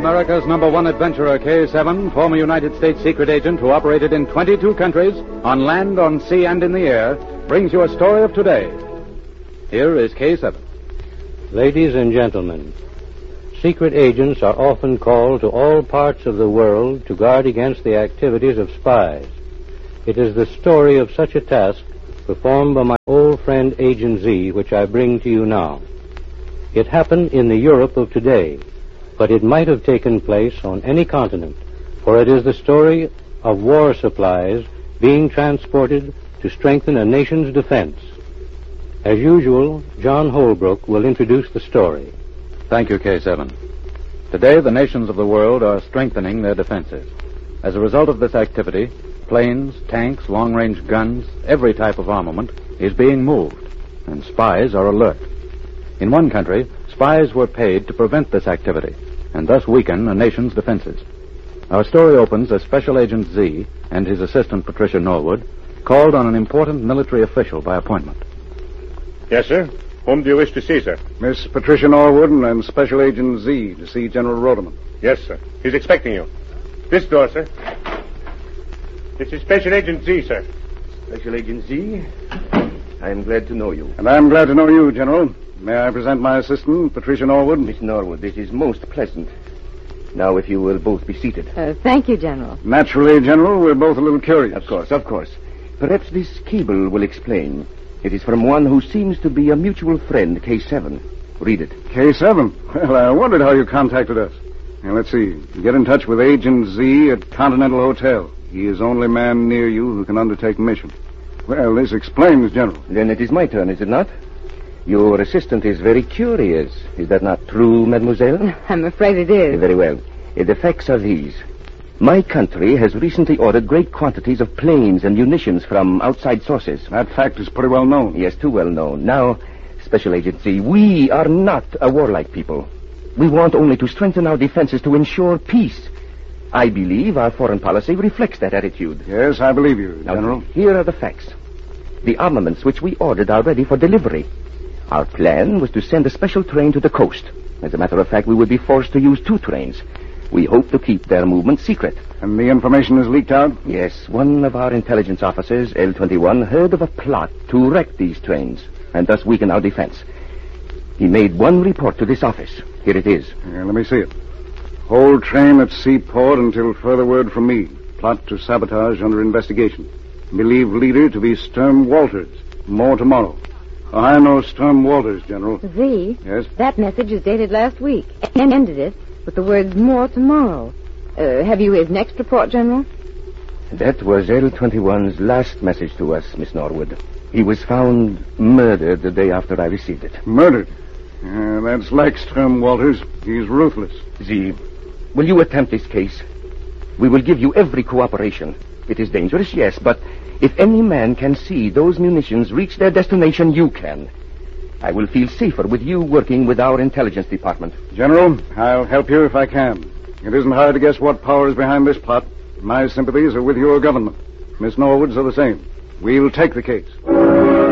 America's #1 adventurer, K7, former United States secret agent who operated in 22 countries, on land, on sea, and in the air, brings you a story of today. Here is K7. Ladies and gentlemen, secret agents are often called to all parts of the world to guard against the activities of spies. It is the story of such a task performed by my old friend Agent Z which I bring to you now. It happened in the Europe of today, but it might have taken place on any continent, for it is the story of war supplies being transported to strengthen a nation's defense. As usual, John Holbrook will introduce the story. Thank you, K7. Today, the nations of the world are strengthening their defenses. As a result of this activity, planes, tanks, long-range guns, every type of armament is being moved, and spies are alert. In one country, spies were paid to prevent this activity, and thus weaken a nation's defenses. Our story opens as Special Agent Z and his assistant, Patricia Norwood, called on an important military official by appointment. Yes, sir. Whom do you wish to see, sir? Miss Patricia Norwood and Special Agent Z to see General Rodeman. Yes, sir. He's expecting you. This door, sir. This is Special Agent Z, sir. Special Agent Z, I am glad to know you. And I'm glad to know you, General. May I present my assistant, Patricia Norwood? Miss Norwood, this is most pleasant. Now, if you will both be seated. Thank you, General. Naturally, General, we're both a little curious. Of course. Perhaps this cable will explain. It is from one who seems to be a mutual friend, K7. Read it. K7? Well, I wondered how you contacted us. Now, let's see. Get in touch with Agent Z at Continental Hotel. He is the only man near you who can undertake mission. Well, this explains, General. Then it is my turn, is it not? Your assistant is very curious. Is that not true, mademoiselle? I'm afraid it is. Very well. The facts are these. My country has recently ordered great quantities of planes and munitions from outside sources. That fact is pretty well known. Yes, too well known. Now, Special Agent Z, we are not a warlike people. We want only to strengthen our defenses to ensure peace. I believe our foreign policy reflects that attitude. Yes, I believe you, General. Now, here are the facts. The armaments which we ordered are ready for delivery. Our plan was to send a special train to the coast. As a matter of fact, we would be forced to use 2 trains. We hope to keep their movement secret. And the information is leaked out? Yes, one of our intelligence officers, L-21, heard of a plot to wreck these trains and thus weaken our defense. He made one report to this office. Here it is. Let me see it. Hold train at Seaport until further word from me. Plot to sabotage under investigation. Believe leader to be Sturm Walters. More tomorrow. I know Sturm Walters, General. Z? Yes? That message is dated last week and ended it with the words, more tomorrow. Have you his next report, General? That was L-21's last message to us, Miss Norwood. He was found murdered the day after I received it. Murdered? That's like Sturm Walters. He's ruthless. Z, will you attempt this case? We will give you every cooperation. It is dangerous, yes, but if any man can see those munitions reach their destination, you can. I will feel safer with you working with our intelligence department. General, I'll help you if I can. It isn't hard to guess what power is behind this plot. My sympathies are with your government. Miss Norwood's are the same. We'll take the case.